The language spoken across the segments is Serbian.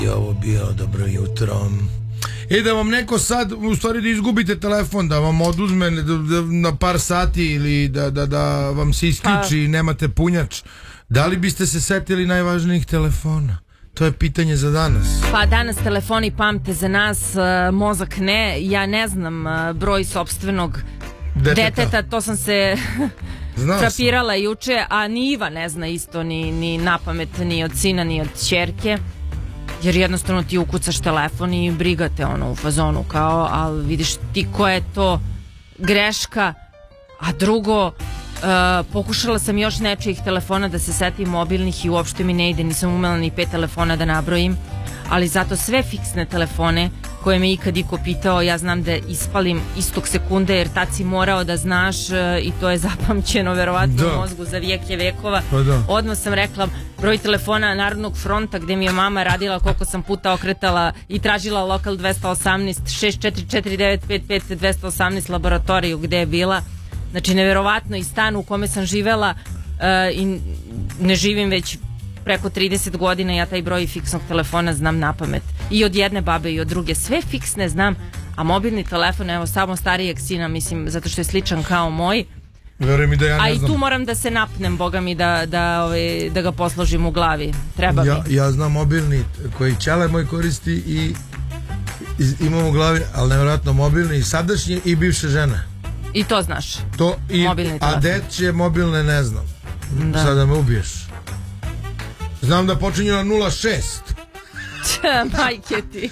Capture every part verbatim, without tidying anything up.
I ovo bio dobro jutro. I da vam neko sad, u stvari da izgubite telefon, da vam oduzme da, da, na par sati ili da, da, da vam se isključi i nemate punjač, da li biste se setili najvažnijih telefona? To je pitanje za danas. Pa danas telefoni pamte za nas, mozak ne. Ja ne znam broj sopstvenog deteta, deteta to sam se frapirala juče, a ni Iva ne zna isto ni, ni na pamet, ni od sina, ni od ćerke. Jer jednostavno ti ukucaš telefon i brigate ono u fazonu kao, ali vidiš ti koja je to greška. A drugo, uh, pokušala sam još nečijih telefona da se setim, mobilnih, i uopšte mi ne ide, nisam umela ni pet telefona da nabrojim, ali zato sve fiksne telefone koje me ikad iko pitao, ja znam da ispalim istog sekunde, jer tad si morao da znaš, uh, i to je zapamćeno verovatno da. u mozgu za vijeke vekova. Pa da. Odmah sam rekla broj telefona Narodnog fronta, gde mi je mama radila koliko sam puta okretala i tražila lokal dvesta osamnaest šest četiri četiri devet pet pet dvesta osamnaest, laboratoriju gde je bila. Znači neverovatno, i stan u kome sam živela, uh, i ne živim već preko trideset godina, ja taj broj fiksnog telefona znam na pamet. I od jedne babe i od druge, sve fiksne znam, a mobilni telefon, evo samo starijeg sina, mislim, zato što je sličan kao moj. Verujem mi da ja ne a znam. I tu moram da se napnem, boga mi, da, da, ove, da ga posložim u glavi. Treba ja, mi. Ja znam mobilni koji ćale moj koristi i, i imam u glavi, ali nevjerojatno mobilni i sadašnji i bivše žene. I to znaš. To i, a deće mobilne ne znam. Da. Sada me ubiješ. Znam da počinju na nula šest. Majke ti.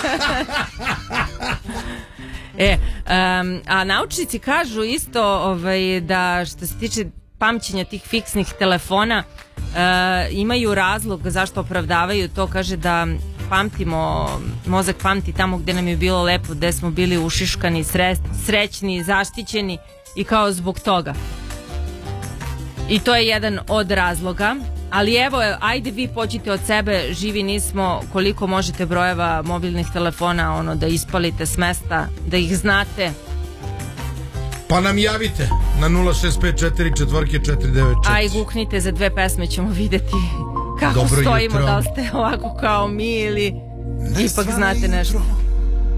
E, um, a naučnici kažu isto ovaj, da što se tiče pamćenja tih fiksnih telefona, uh, imaju razlog zašto opravdavaju to. Kaže da pamtimo, mozak pamti tamo gde nam je bilo lepo, gde smo bili ušiškani, sre, srećni, zaštićeni, i kao zbog toga. I to je jedan od razloga. Ali evo, ajde vi pođite od sebe, živi nismo, koliko možete brojeva mobilnih telefona ono da ispalite s mesta, da ih znate. Pa nam javite na nula šest pet četiri četiri četiri devet četiri. Aj, guknite, za dve pesme ćemo videti kako dobro stojimo, jutro. Da li ste ovako kao mi ili ipak znate nešto.